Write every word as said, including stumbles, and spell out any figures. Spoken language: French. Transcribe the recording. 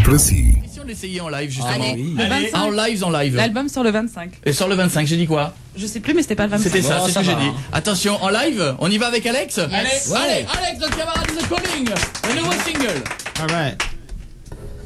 précis. Si on l'essayait en live justement. Allez, Oui. le Allez, vingt-cinq. en live, en live. L'album sort le vingt-cinq. Et sur le vingt-cinq, j'ai dit quoi? Je sais plus, mais c'était pas le vingt-cinq. C'était ça, Bon, c'est ce ça que j'ai va, dit. hein. Attention, en live, on y va avec Alex? Allez, Ouais. allez, Alex, notre camarade de The Calling, le nouveau single. All right.